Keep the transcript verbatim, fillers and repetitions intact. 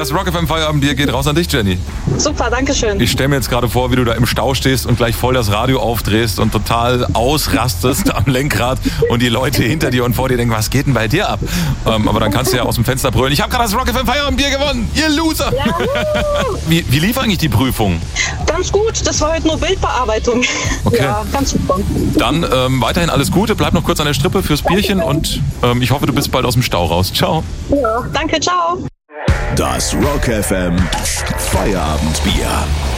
Das Rock F M Feierabendbier geht raus an dich, Jenny. Super, danke schön. Ich stelle mir jetzt gerade vor, wie du da im Stau stehst und gleich voll das Radio aufdrehst und total ausrastest am Lenkrad und die Leute hinter dir und vor dir denken, was geht denn bei dir ab? Ähm, aber dann kannst du ja aus dem Fenster brüllen, ich habe gerade das Rock F M Feierabendbier gewonnen, ihr Loser! Ja, wie, wie lief eigentlich die Prüfung? ganz gut, das war heute nur Bildbearbeitung. Okay. Ja, ganz super. Dann ähm, weiterhin alles Gute, bleib noch kurz an der Strippe fürs Bierchen und ähm, ich hoffe, du bist bald aus dem Stau raus. Ciao. Ja, danke, ciao. Das Rock F M Feierabendbier.